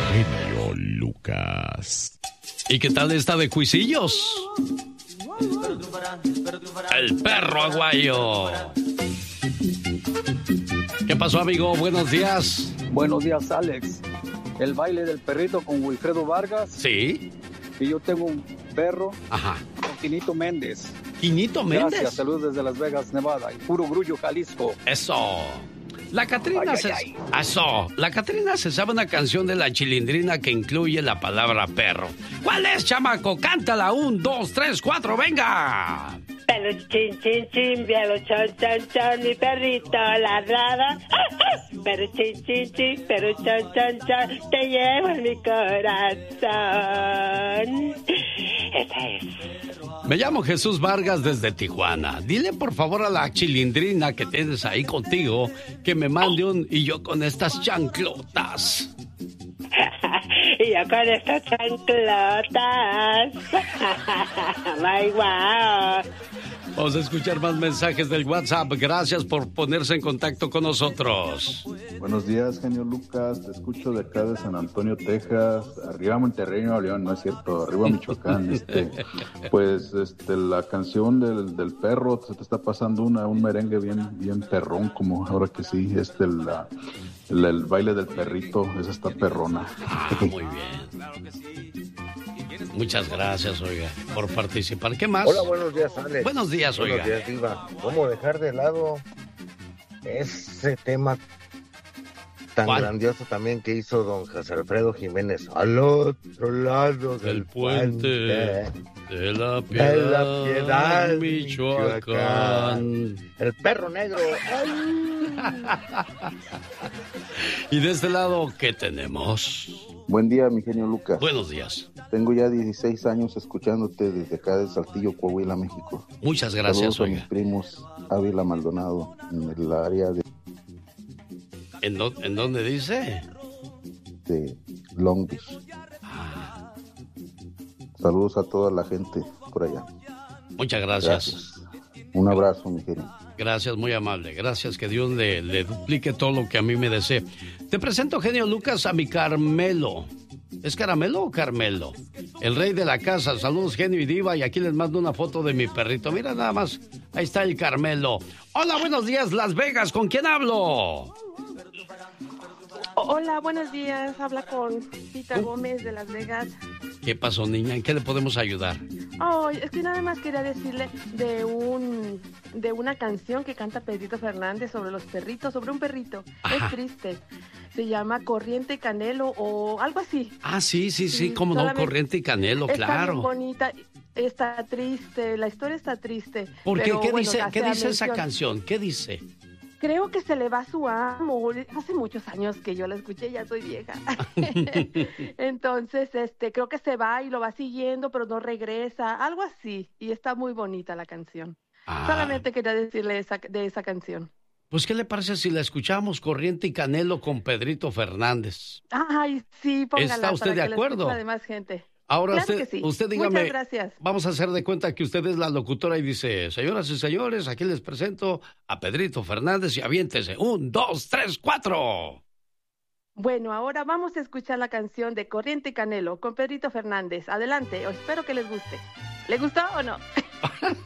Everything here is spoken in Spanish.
Genio Lucas. ¿Y qué tal está de cuisillos? El perro aguayo. ¿Qué pasó, amigo? Buenos días. Buenos días, Alex. El baile del perrito con Wilfredo Vargas. Sí. Y yo tengo un perro. Ajá. Con Quinito Méndez. ¿Quinito Méndez? Gracias, saludos desde Las Vegas, Nevada. Y puro grullo, Jalisco. Eso. La Catrina La Catrina se sabe una canción de La Chilindrina que incluye la palabra perro. ¿Cuál es, chamaco? Cántala. 1, 2, 3, 4, venga. Pelo chin, chin, chin, pelo chon, chon, chon, mi perrito ladrada. Pero chin, chin, chin, pero chon, chon, chon, te llevo en mi corazón. Esa es. Me llamo Jesús Vargas desde Tijuana. Dile por favor a la Chilindrina que tienes ahí contigo que me mande un y yo con estas chanclotas. Y yo con estas chanclotas. ¡Ay, guau! Vamos a escuchar más mensajes del WhatsApp. Gracias por ponerse en contacto con nosotros. Buenos días, genio Lucas. Te escucho de acá de San Antonio, Texas. Arriba Monterrey, Nuevo León, no es cierto. Arriba Michoacán. La canción del perro, se te está pasando un merengue bien perrón, como ahora que sí. El baile del perrito, esa está perrona. Muy bien. Claro que sí. Muchas gracias, oiga, por participar. ¿Qué más? Hola, buenos días, Alex. Buenos días, oiga. Buenos días, Diva. ¿Cómo dejar de lado ese tema tan grandioso también que hizo don José Alfredo Jiménez? Al otro lado del puente de la Piedad, Michoacán. El perro negro. Y de este lado, ¿qué tenemos? Buen día, mi genio Lucas. Buenos días. Tengo ya 16 años escuchándote desde acá de Saltillo, Coahuila, México. Muchas gracias, saludos a mis primos Ávila Maldonado, en el área de... ¿En dónde dice? De Long Beach. Saludos a toda la gente por allá. Muchas gracias. Un abrazo, mi genio. Gracias, muy amable. Gracias, que Dios le duplique todo lo que a mí me desee. Te presento, genio Lucas, a mi Carmelo. ¿Es Caramelo o Carmelo? El rey de la casa. Saludos, genio y diva. Y aquí les mando una foto de mi perrito. Mira nada más. Ahí está el Carmelo. Hola, buenos días, Las Vegas. ¿Con quién hablo? Hola, buenos días. Habla con Pita Gómez de Las Vegas. ¿Qué pasó, niña? ¿En qué le podemos ayudar? Oh, es que nada más quería decirle de una canción que canta Pedrito Fernández sobre los perritos, sobre un perrito. Ajá. Es triste. Se llama Corriente y Canelo o algo así. Ah, sí, cómo no, Corriente y Canelo, claro. Está muy bonita, está triste, la historia está triste. ¿Por qué? ¿Qué dice mención. Esa canción? ¿Qué dice? Creo que se le va su amo. Hace muchos años que yo la escuché, ya soy vieja. Entonces, creo que se va y lo va siguiendo, pero no regresa, algo así. Y está muy bonita la canción. Solamente quería decirle de esa canción. Pues, ¿qué le parece si la escuchamos, Corriente y Canelo, con Pedrito Fernández? Ay, sí, póngala. ¿Está usted de acuerdo? Para que la más gente. Ahora claro sí. usted dígame, muchas gracias. Vamos a hacer de cuenta que usted es la locutora y dice, señoras y señores, aquí les presento a Pedrito Fernández y aviéntese. 1, 2, 3, 4. Bueno, ahora vamos a escuchar la canción de Corriente y Canelo con Pedrito Fernández. Adelante, espero que les guste. ¿Le gustó o no?